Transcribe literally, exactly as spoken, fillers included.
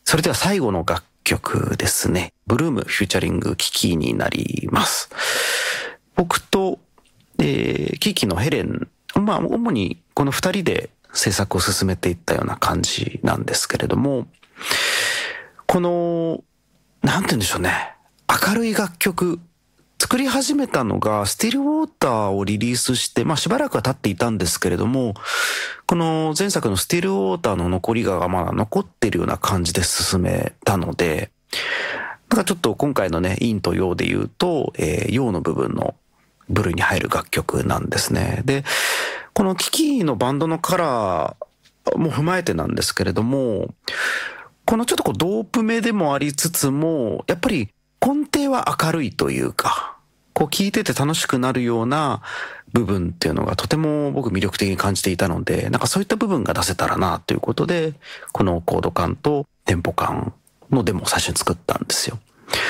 それでは最後の楽曲ですね。ブルームフューチャリングキキになります。僕と、えー、キキのヘレン、まあ主にこの二人で制作を進めていったような感じなんですけれども、この、なんて言うんでしょうね。明るい楽曲、作り始めたのがスティルウォーターをリリースして、まあしばらくは経っていたんですけれども、この前作のスティルウォーターの残りがまだ残っているような感じで進めたので、なんかちょっと今回のね、陰と陽で言うと、えー、陽の部分の部類に入る楽曲なんですね。で、このキキのバンドのカラーも踏まえてなんですけれども、このちょっとこうドープ目でもありつつも、やっぱり根底は明るいというか、こう聴いてて楽しくなるような部分っていうのがとても僕魅力的に感じていたので、なんかそういった部分が出せたらなということで、このコード感とテンポ感のデモを最初に作ったんですよ。